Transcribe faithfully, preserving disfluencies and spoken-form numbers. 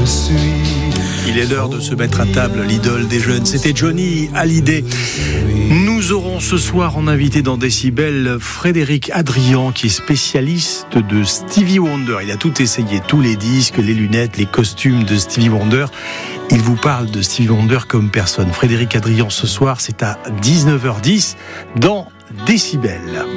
suis. Il est l'heure de se mettre à table, l'idole des jeunes. C'était Johnny Hallyday. Nous aurons ce soir en invité dans Décibel Frédéric Adrian, qui est spécialiste de Stevie Wonder. Il a tout essayé, tous les disques, les lunettes, les costumes de Stevie Wonder. Il vous parle de Stevie Wonder comme personne. Frédéric Adrian, ce soir, c'est à dix-neuf heures dix dans Décibel.